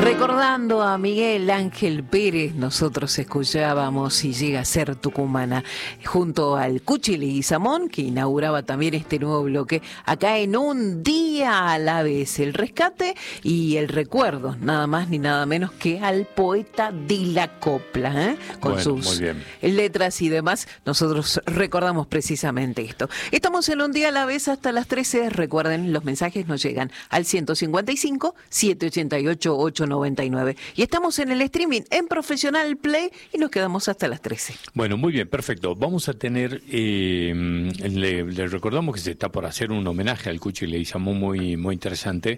Recordando a Miguel Ángel Pérez, nosotros escuchábamos Si llega a ser tucumana, junto al Cuchi Leguizamón, que inauguraba también este nuevo bloque, acá en Un Día a la Vez, el rescate y el recuerdo, nada más ni nada menos que al poeta de la copla, con sus letras y demás. Nosotros recordamos precisamente esto. Estamos en Un Día a la Vez hasta las 13, recuerden, los mensajes nos llegan al 155-788-899. Y estamos en el streaming en Profesional Play y nos quedamos hasta las 13. Bueno, muy bien, perfecto. Vamos a tener, le recordamos que se está por hacer un homenaje al Cuchi Leguizamón muy interesante.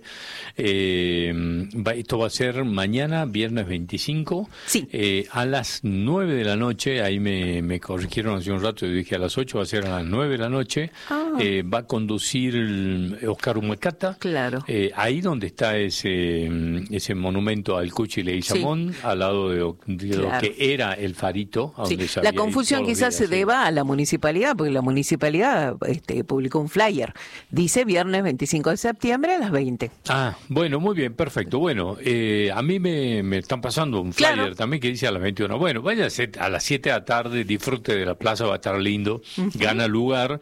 Esto va a ser mañana, viernes 25, sí. A las 9 de la noche, ahí me corrigieron hace un rato, yo dije a las 8, va a ser a las 9 de la noche. Va a conducir Oscar Humacata. Claro. Ahí donde está ese monumento al Cuchi Leguizamón, sí, al lado de lo que era el farito. Donde sí. La confusión quizás se deba a la municipalidad, porque la municipalidad publicó un flyer. Dice viernes 25 de septiembre a las 20. Ah, bueno, muy bien, perfecto. Bueno, a mí me están pasando un flyer también que dice a las 21. Bueno, váyase a las 7 de la tarde, disfrute de la plaza, va a estar lindo, gana lugar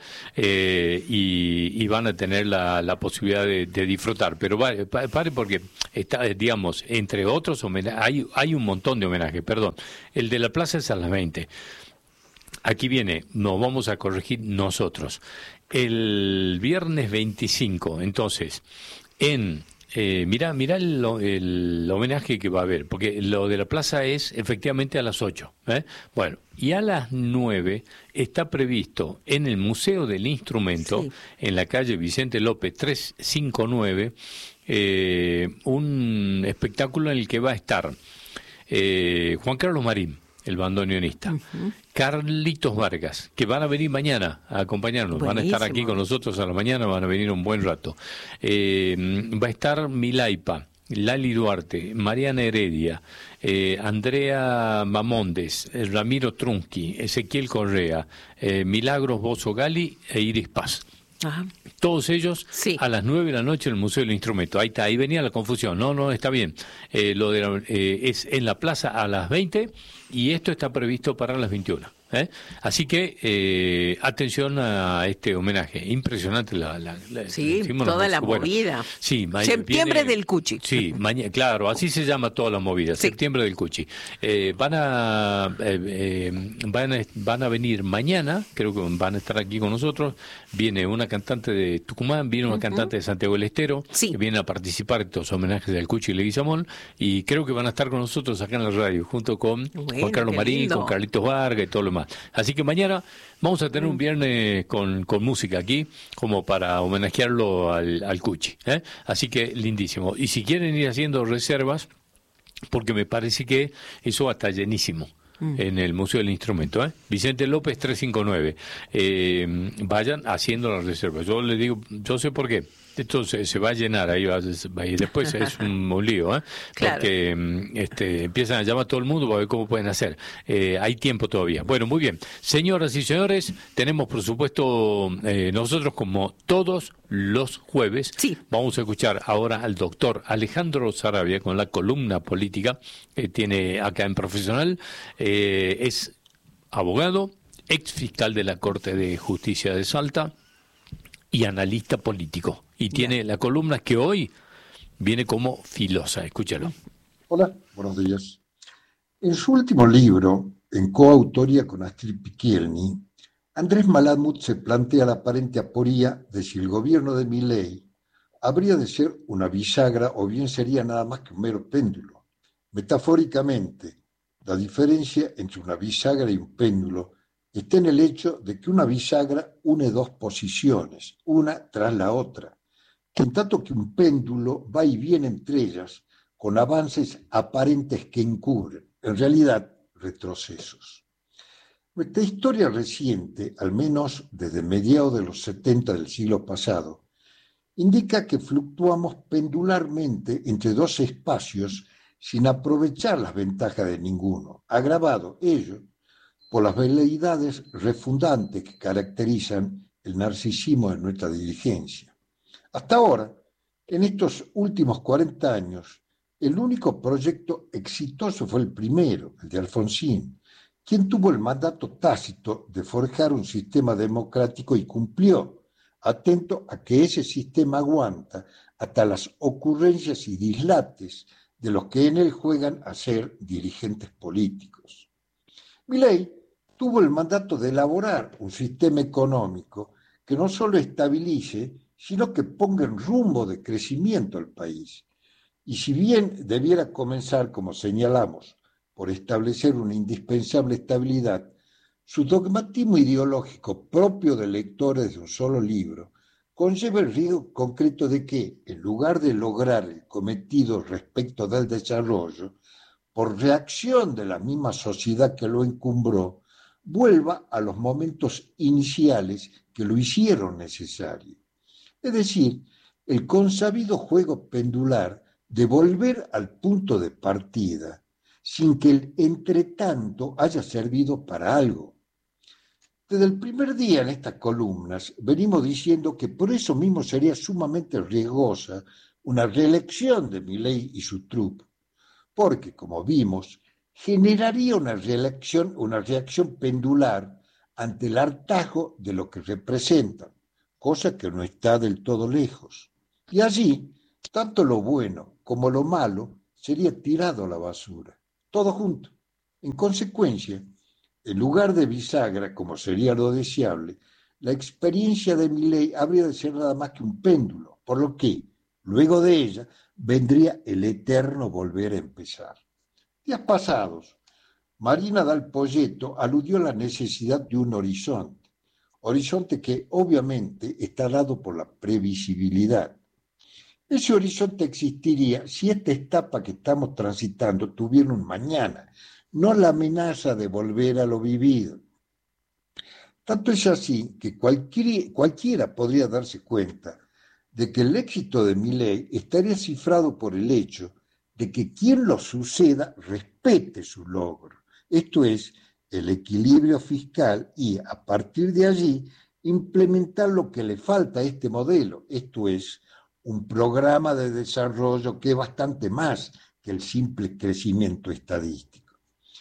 y van a tener la posibilidad de disfrutar. Pero pare porque está, digamos, entre otros homenajes, hay un montón de homenajes, perdón. El de la plaza es a las 20. Aquí viene, nos vamos a corregir nosotros. El viernes 25, entonces, mirá el homenaje que va a haber, porque lo de la plaza es efectivamente a las 8. Bueno, y a las 9 está previsto en el Museo del Instrumento, sí, en la calle Vicente López 359, un espectáculo en el que va a estar Juan Carlos Marín, el bandoneonista, Carlitos Vargas, que van a venir mañana a acompañarnos. Buenísimo. Van a estar aquí con nosotros a la mañana, van a venir un buen rato. Va a estar Milaipa, Lali Duarte, Mariana Heredia, Andrea Mamondes, Ramiro Trunski, Ezequiel Correa, Milagros Bozo Gali e Iris Paz. Ajá. Todos ellos a las 9 de la noche en el Museo del Instrumento. Ahí está, ahí venía la confusión. No, está bien. Es en la plaza a las 20 y esto está previsto para las 21. Así que atención a este homenaje. Impresionante toda la movida. Sí, Septiembre del Cuchi. Sí, claro, así se llama toda la movida. Sí. Septiembre del Cuchi. Van a venir mañana, creo que van a estar aquí con nosotros. Viene una cantante de Tucumán, viene una cantante de Santiago del Estero, que viene a participar en estos homenajes del Cuchi Leguizamón, y creo que van a estar con nosotros acá en la radio, junto con Juan Carlos Marín, con Carlitos Vargas y todo lo demás. Así que mañana vamos a tener un viernes con música aquí, como para homenajearlo al Cuchi. Así que lindísimo. Y si quieren ir haciendo reservas, porque me parece que eso va a estar llenísimo en el Museo del Instrumento, Vicente López 359. Vayan haciendo las reservas. Yo les digo, yo sé por qué. Esto se va a llenar, ahí y después es un lío, claro. Porque empiezan a llamar a todo el mundo para ver cómo pueden hacer. Hay tiempo todavía. Bueno, muy bien. Señoras y señores, tenemos por supuesto, nosotros como todos los jueves, vamos a escuchar ahora al doctor Alejandro Saravia con la columna política que tiene acá en Profesional. Es abogado, ex fiscal de la Corte de Justicia de Salta y analista político. Y tiene la columna que hoy viene como filosa. Escúchalo. Hola, buenos días. En su último libro, en coautoría con Astrid Picchielni, Andrés Malamud se plantea la aparente aporía de si el gobierno de Milei habría de ser una bisagra o bien sería nada más que un mero péndulo. Metafóricamente, la diferencia entre una bisagra y un péndulo está en el hecho de que una bisagra une dos posiciones, una tras la otra, en tanto que un péndulo va y viene entre ellas con avances aparentes que encubren, en realidad, retrocesos. Nuestra historia reciente, al menos desde mediados de los 70 del siglo pasado, indica que fluctuamos pendularmente entre dos espacios sin aprovechar las ventajas de ninguno, agravado ello por las veleidades refundantes que caracterizan el narcisismo de nuestra dirigencia. Hasta ahora, en estos últimos 40 años, el único proyecto exitoso fue el primero, el de Alfonsín, quien tuvo el mandato tácito de forjar un sistema democrático y cumplió, atento a que ese sistema aguanta hasta las ocurrencias y dislates de los que en él juegan a ser dirigentes políticos. Milei tuvo el mandato de elaborar un sistema económico que no solo estabilice, sino que ponga en rumbo de crecimiento al país. Y si bien debiera comenzar, como señalamos, por establecer una indispensable estabilidad, su dogmatismo ideológico propio de lectores de un solo libro conlleva el riesgo concreto de que, en lugar de lograr el cometido respecto del desarrollo, por reacción de la misma sociedad que lo encumbró, vuelva a los momentos iniciales que lo hicieron necesario. Es decir, el consabido juego pendular de volver al punto de partida, sin que el entretanto haya servido para algo. Desde el primer día en estas columnas venimos diciendo que por eso mismo sería sumamente riesgosa una reelección de Milei y su trupe, porque, como vimos, generaría una reacción pendular ante el hartazgo de lo que representan, cosa que no está del todo lejos. Y allí, tanto lo bueno como lo malo sería tirado a la basura, todo junto. En consecuencia, en lugar de bisagra, como sería lo deseable, la experiencia de Milei habría de ser nada más que un péndulo, por lo que, luego de ella, vendría el eterno volver a empezar. Días pasados, Marina Dal Poyetto aludió a la necesidad de un horizonte que obviamente está dado por la previsibilidad. Ese horizonte existiría si esta etapa que estamos transitando tuviera un mañana, no la amenaza de volver a lo vivido. Tanto es así que cualquiera podría darse cuenta de que el éxito de Milei estaría cifrado por el hecho de que quien lo suceda respete su logro, esto es, el equilibrio fiscal y, a partir de allí, implementar lo que le falta a este modelo, esto es, un programa de desarrollo que es bastante más que el simple crecimiento estadístico.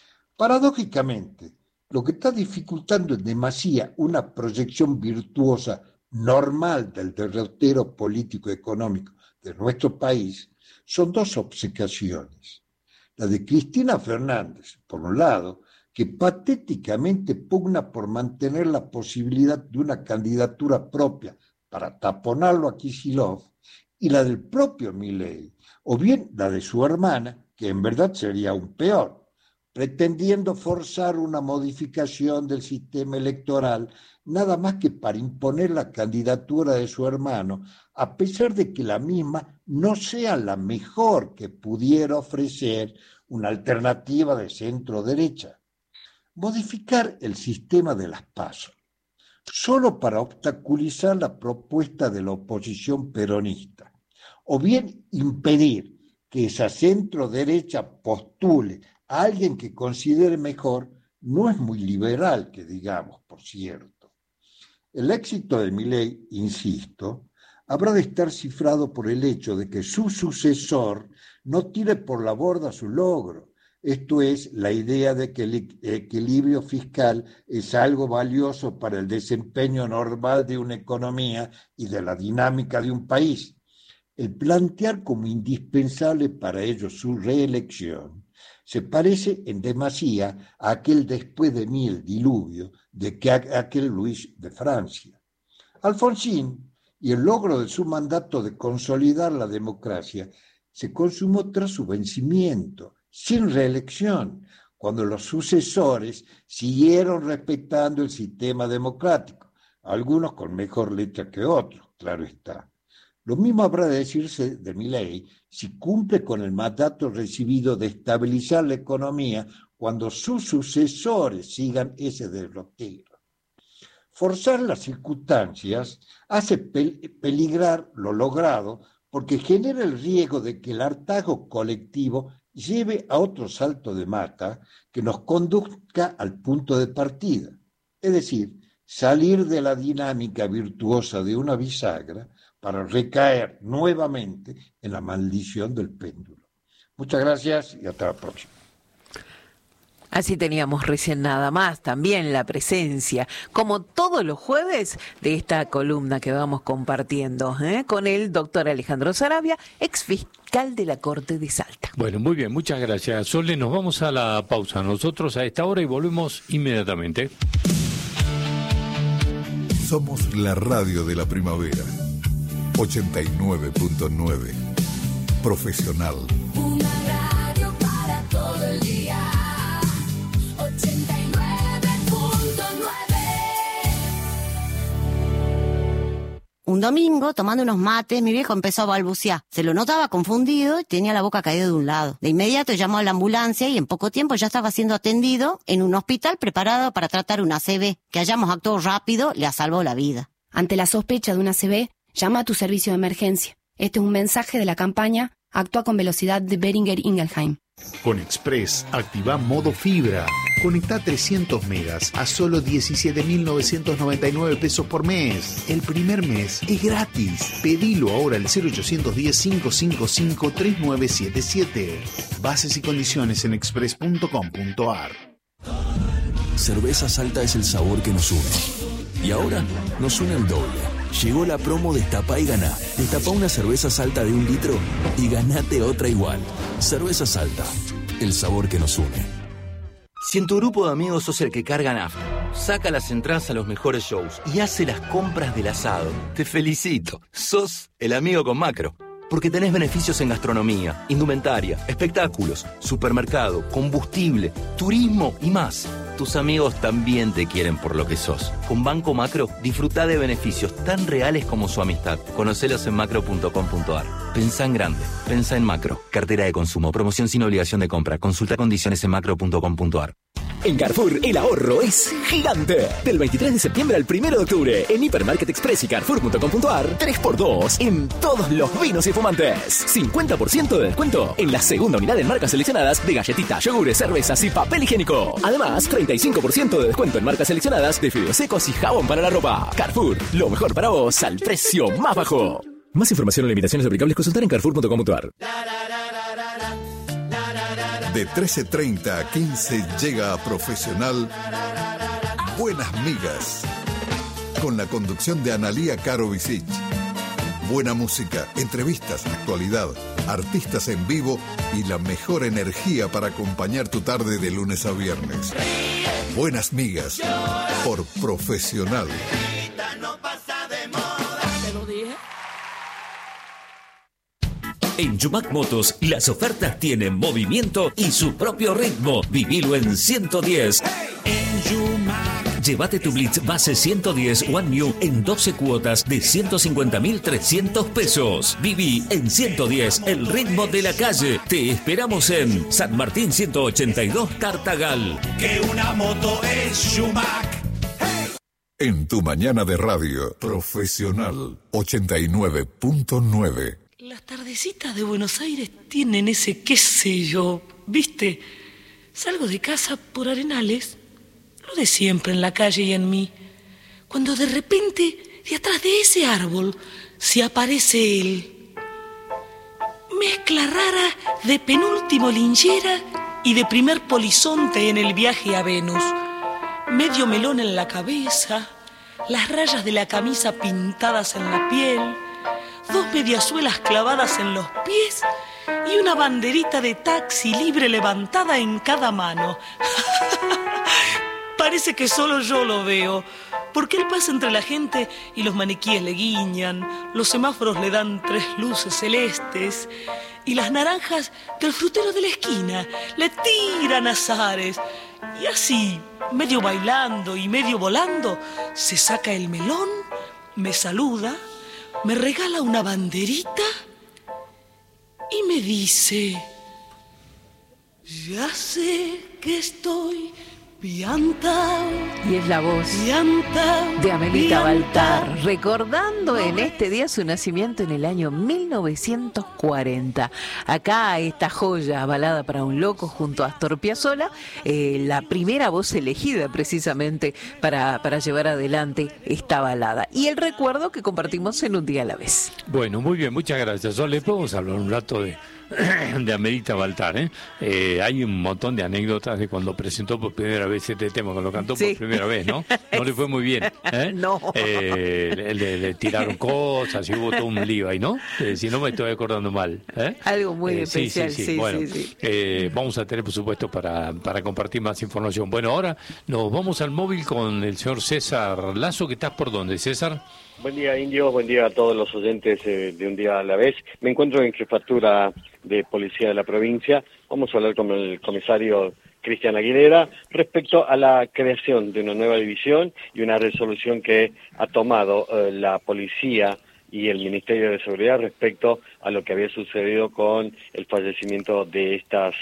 Paradójicamente, lo que está dificultando en demasía una proyección virtuosa normal del derrotero político-económico de nuestro país son dos obcecaciones. La de Cristina Fernández, por un lado, que patéticamente pugna por mantener la posibilidad de una candidatura propia para taponarlo a Kicillof, y la del propio Milei, o bien la de su hermana, que en verdad sería aún peor, pretendiendo forzar una modificación del sistema electoral nada más que para imponer la candidatura de su hermano, a pesar de que la misma no sea la mejor que pudiera ofrecer una alternativa de centro-derecha. Modificar el sistema de las PASO, solo para obstaculizar la propuesta de la oposición peronista, o bien impedir que esa centro-derecha postule a alguien que considere mejor, no es muy liberal, que digamos, por cierto. El éxito de Milei, insisto, habrá de estar cifrado por el hecho de que su sucesor no tire por la borda su logro, esto es, la idea de que el equilibrio fiscal es algo valioso para el desempeño normal de una economía y de la dinámica de un país. El plantear como indispensable para ello su reelección se parece en demasía a aquel después de mí el diluvio de aquel Luis de Francia. Alfonsín y el logro de su mandato de consolidar la democracia se consumó tras su vencimiento, sin reelección, cuando los sucesores siguieron respetando el sistema democrático, algunos con mejor letra que otros, claro está. Lo mismo habrá de decirse de Milei si cumple con el mandato recibido de estabilizar la economía cuando sus sucesores sigan ese derrotero. Forzar las circunstancias hace peligrar lo logrado porque genera el riesgo de que el hartazgo colectivo lleve a otro salto de mata que nos conduzca al punto de partida, es decir, salir de la dinámica virtuosa de una bisagra para recaer nuevamente en la maldición del péndulo. Muchas gracias y hasta la próxima. Así teníamos recién nada más, también la presencia, como todos los jueves, de esta columna que vamos compartiendo con el doctor Alejandro Saravia, ex fiscal de la Corte de Salta. Bueno, muy bien, muchas gracias. Sole, nos vamos a la pausa nosotros a esta hora y volvemos inmediatamente. Somos la radio de la primavera, 89.9, profesional. Una radio para todo el día. 89.9. Un domingo, tomando unos mates, mi viejo empezó a balbucear. Se lo notaba confundido y tenía la boca caída de un lado. De inmediato llamó a la ambulancia y en poco tiempo ya estaba siendo atendido en un hospital preparado para tratar una ACV. Que hayamos actuado rápido le salvó la vida. Ante la sospecha de una ACV, llama a tu servicio de emergencia. Este es un mensaje de la campaña Actúa con velocidad de Boehringer Ingelheim. Con Express, activa modo fibra. Conecta 300 megas a solo 17.999 pesos por mes. El primer mes es gratis. Pedilo ahora al 0810-555-3977. Bases y condiciones en express.com.ar. Cerveza Salta es el sabor que nos une. Y ahora nos une el doble. Llegó la promo Destapá y Ganá. Destapá una cerveza Salta de 1 litro y ganate otra igual. Cerveza Salta, el sabor que nos une. Si en tu grupo de amigos sos el que carga nafta, saca las entradas a los mejores shows y hace las compras del asado, te felicito. Sos el amigo con Macro. Porque tenés beneficios en gastronomía, indumentaria, espectáculos, supermercado, combustible, turismo y más. Tus amigos también te quieren por lo que sos. Con Banco Macro, disfrutá de beneficios tan reales como su amistad. Conocelos en macro.com.ar. Pensá en grande. Pensá en Macro. Cartera de consumo. Promoción sin obligación de compra. Consulta condiciones en macro.com.ar. En Carrefour, el ahorro es gigante. Del 23 de septiembre al 1 de octubre, en Hipermarket Express y Carrefour.com.ar, 3x2 en todos los vinos y fumantes. 50% de descuento en la segunda unidad en marcas seleccionadas de galletitas, yogures, cervezas y papel higiénico. Además, 35% de descuento en marcas seleccionadas de fideos secos y jabón para la ropa. Carrefour, lo mejor para vos al precio más bajo. Más información o limitaciones aplicables, consultar en Carrefour.com.ar. De 13:30 a 15 llega a Profesional Buenas Migas, con la conducción de Analía Caro Visic. Buena música, entrevistas, actualidad, artistas en vivo y la mejor energía para acompañar tu tarde de lunes a viernes. Buenas Migas, por Profesional. En Yumac Motos, las ofertas tienen movimiento y su propio ritmo. Vivilo en 110. En Yumac. Llévate tu Blitz base 110 One New en 12 cuotas de 150.300 pesos. Viví en 110, el ritmo de la calle. Te esperamos en San Martín 182 Tartagal. Que una moto es Yumac. En tu mañana de radio, Profesional 89.9. Las tardecitas de Buenos Aires tienen ese qué sé yo, ¿viste? Salgo de casa por Arenales, lo de siempre en la calle y en mí, cuando de repente, de atrás de ese árbol, se aparece él. Mezcla rara de penúltimo linchera y de primer polizonte en el viaje a Venus. Medio melón en la cabeza, las rayas de la camisa pintadas en la piel, 2 mediasuelas clavadas en los pies y una banderita de taxi libre levantada en cada mano. Parece que solo yo lo veo, porque él pasa entre la gente y los maniquíes le guiñan, los semáforos le dan 3 luces celestes y las naranjas del frutero de la esquina le tiran azares. Y así, medio bailando y medio volando, se saca el melón, me saluda, me regala una banderita y me dice: ya sé que estoy piantao. Y es la voz de Amelita Baltar, recordando en este día su nacimiento en el año 1940. Acá esta joya, Balada para un loco, junto a Astor Piazzolla, la primera voz elegida precisamente para llevar adelante esta balada. Y el recuerdo que compartimos en Un Día a la Vez. Bueno, muy bien, muchas gracias. Sole, podemos hablar un rato de de Amerita Baltar, hay un montón de anécdotas de cuando presentó por primera vez este tema, cuando cantó por primera vez, ¿no? No le fue muy bien, No. Le tiraron cosas y hubo todo un lío ahí, ¿no? Si no me estoy acordando mal. Algo muy especial, sí. Bueno, vamos a tener, por supuesto, para compartir más información. Bueno, ahora nos vamos al móvil con el señor César Lazo, que estás por dónde, César. Buen día, Indio, buen día a todos los oyentes de Un Día a la Vez. Me encuentro en Jefatura de Policía de la provincia. Vamos a hablar con el comisario Cristian Aguilera respecto a la creación de una nueva división y una resolución que ha tomado la policía y el Ministerio de Seguridad respecto a lo que había sucedido con el fallecimiento de estos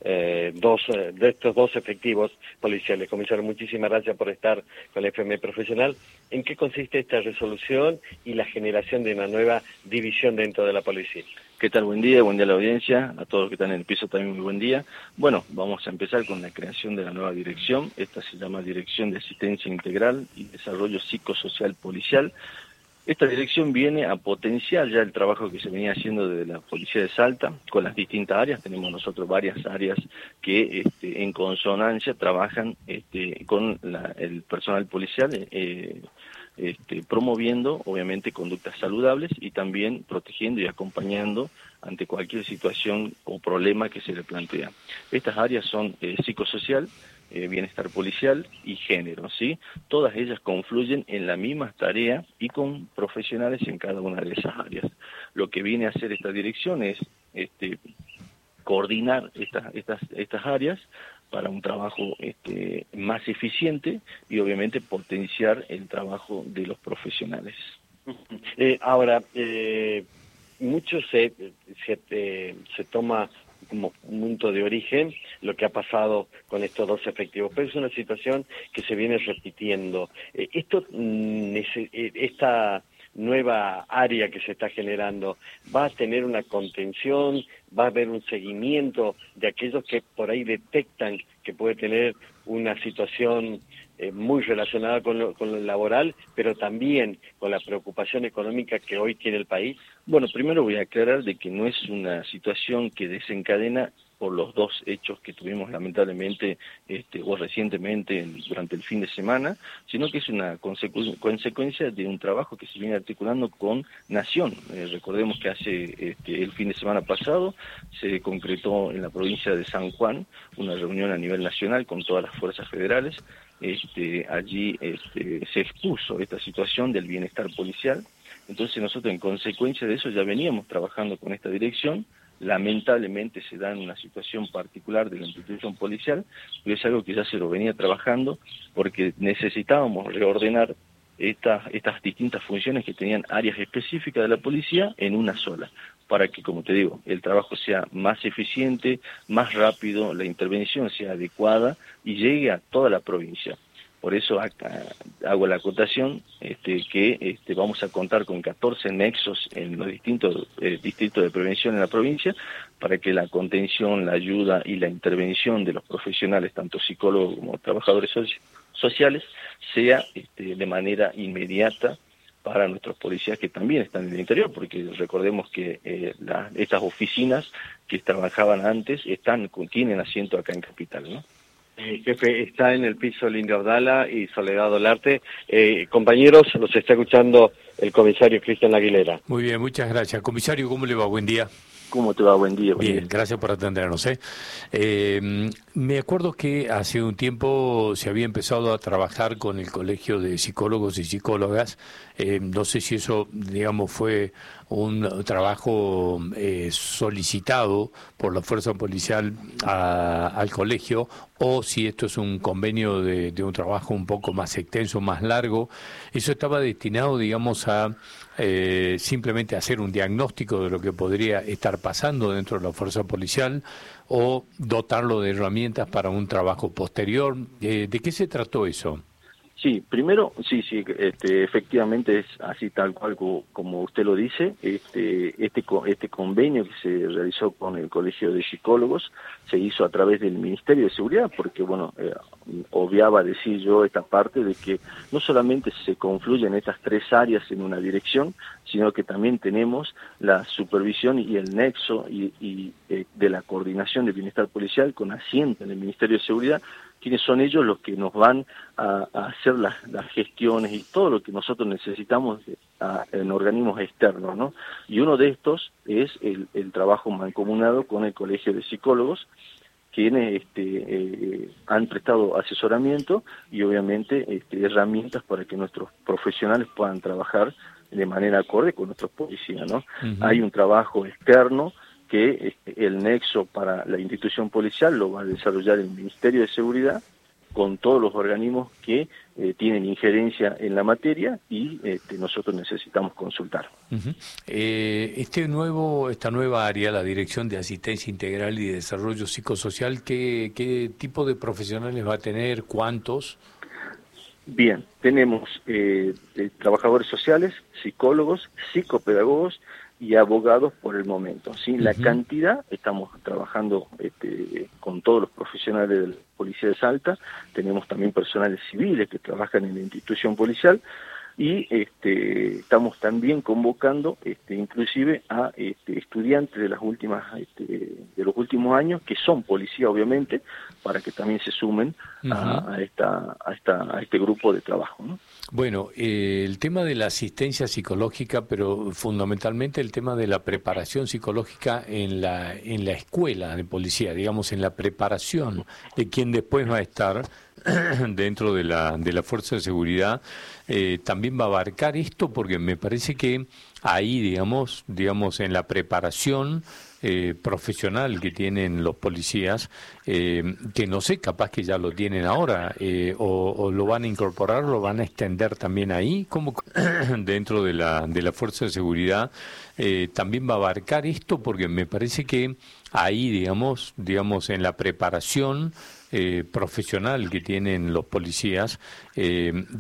dos efectivos policiales. Comisario, muchísimas gracias por estar con la FM Profesional. ¿En qué consiste esta resolución y la generación de una nueva división dentro de la policía? ¿Qué tal? Buen día a la audiencia, a todos los que están en el piso también muy buen día. Bueno, vamos a empezar con la creación de la nueva dirección. Esta se llama Dirección de Asistencia Integral y Desarrollo Psicosocial Policial. Esta dirección viene a potenciar ya el trabajo que se venía haciendo desde la Policía de Salta con las distintas áreas. Tenemos nosotros varias áreas que en consonancia trabajan con el personal policial, promoviendo obviamente conductas saludables y también protegiendo y acompañando ante cualquier situación o problema que se le plantea. Estas áreas son psicosocial, bienestar policial y género, ¿sí? Todas ellas confluyen en la misma tarea y con profesionales en cada una de esas áreas. Lo que viene a hacer esta dirección es coordinar estas áreas para un trabajo más eficiente y obviamente potenciar el trabajo de los profesionales. Ahora, mucho se toma como punto de origen lo que ha pasado con estos dos efectivos, pero es una situación que se viene repitiendo. Esta nueva área que se está generando, ¿va a tener una contención? ¿Va a haber un seguimiento de aquellos que por ahí detectan que puede tener una situación muy relacionada con lo laboral, pero también con la preocupación económica que hoy tiene el país? Bueno, primero voy a aclarar de que no es una situación que desencadena por los dos hechos que tuvimos lamentablemente o recientemente durante el fin de semana, sino que es una consecuencia de un trabajo que se viene articulando con Nación. Recordemos que hace el fin de semana pasado se concretó en la provincia de San Juan una reunión a nivel nacional con todas las fuerzas federales. Allí se expuso esta situación del bienestar policial. Entonces nosotros en consecuencia de eso ya veníamos trabajando con esta dirección. Lamentablemente se da en una situación particular de la institución policial, pero es algo que ya se lo venía trabajando porque necesitábamos reordenar estas distintas funciones que tenían áreas específicas de la policía en una sola, para que, como te digo, el trabajo sea más eficiente, más rápido, la intervención sea adecuada y llegue a toda la provincia. Por eso hago la acotación que vamos a contar con 14 nexos en los distintos distritos de prevención en la provincia para que la contención, la ayuda y la intervención de los profesionales, tanto psicólogos como trabajadores sociales, sea de manera inmediata para nuestros policías que también están en el interior, porque recordemos que estas oficinas que trabajaban antes tienen asiento acá en Capital, ¿no? Jefe, está en el piso Linda Abdala y Soledad Olarte. Compañeros, los está escuchando el comisario Cristian Aguilera. Muy bien, muchas gracias. Comisario, ¿cómo le va? Buen día. ¿Cómo te va? Buen día. Bien, gracias por atendernos. Me acuerdo que hace un tiempo se había empezado a trabajar con el Colegio de Psicólogos y Psicólogas. No sé si eso, digamos, fue un trabajo solicitado por la fuerza policial al colegio, o si esto es un convenio de un trabajo un poco más extenso, más largo. Eso estaba destinado, digamos, a simplemente hacer un diagnóstico de lo que podría estar pasando dentro de la fuerza policial, o dotarlo de herramientas para un trabajo posterior. ¿De qué se trató eso? Sí, primero, sí, efectivamente es así tal cual como usted lo dice. Este convenio que se realizó con el Colegio de Psicólogos se hizo a través del Ministerio de Seguridad, porque obviaba decir yo esta parte de que no solamente se confluyen estas tres áreas en una dirección, sino que también tenemos la supervisión y el nexo de la coordinación de bienestar policial con asiento en el Ministerio de Seguridad, quienes son ellos los que nos van a hacer las gestiones y todo lo que nosotros necesitamos en organismos externos, ¿no? Y uno de estos es el trabajo mancomunado con el Colegio de Psicólogos, quienes han prestado asesoramiento y obviamente herramientas para que nuestros profesionales puedan trabajar de manera acorde con nuestros policías, ¿no? Uh-huh. Hay un trabajo externo que el nexo para la institución policial lo va a desarrollar el Ministerio de Seguridad con todos los organismos que tienen injerencia en la materia y nosotros necesitamos consultar. Uh-huh. Esta nueva área, la Dirección de Asistencia Integral y Desarrollo Psicosocial, ¿qué tipo de profesionales va a tener? ¿Cuántos? Bien, tenemos trabajadores sociales, psicólogos, psicopedagogos y abogados por el momento. ¿Sí? La cantidad, estamos trabajando con todos los profesionales de la Policía de Salta, tenemos también personales civiles que trabajan en la institución policial y estamos también convocando inclusive a estudiantes de las últimas de los últimos años que son policía obviamente para que también se sumen a este grupo de trabajo, ¿no? Bueno, el tema de la asistencia psicológica, pero fundamentalmente el tema de la preparación psicológica en la escuela de policía, digamos, en la preparación de quien después va a estar dentro de la fuerza de seguridad, también va a abarcar esto, porque me parece que ahí, digamos, en la preparación profesional que tienen los policías, que no sé, capaz que ya lo tienen ahora, o lo van a incorporar, lo van a extender también ahí, como dentro de la fuerza de seguridad, también va a abarcar esto, porque me parece que ahí, digamos, en la preparación profesional que tienen los policías, que